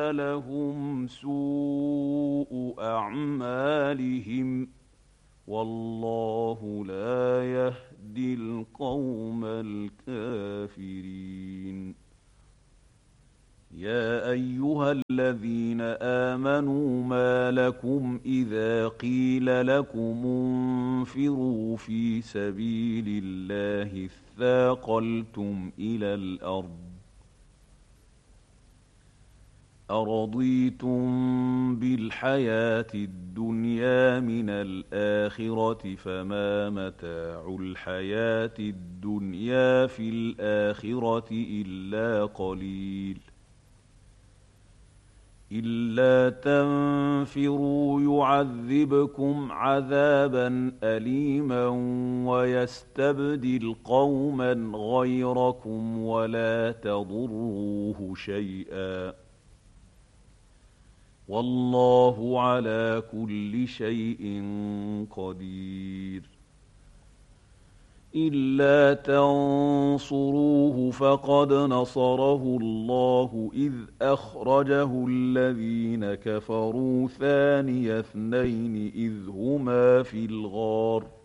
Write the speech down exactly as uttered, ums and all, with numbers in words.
لهم سوء أعمالهم والله لا يهدي القوم الكافرين. يا أيها الذين آمنوا ما لكم إذا قيل لكم انفروا في سبيل الله اثاقلتم إلى الأرض أرضيتم بالحياة الدنيا من الآخرة فما متاع الحياة الدنيا في الآخرة إلا قليل. إلا تنفروا يعذبكم عذابا أليما ويستبدل قوما غيركم ولا تضروه شيئا والله على كل شيء قدير. إلا تنصروه فقد نصره الله إذ أخرجه الذين كفروا ثاني اثنين إذ هما في الغار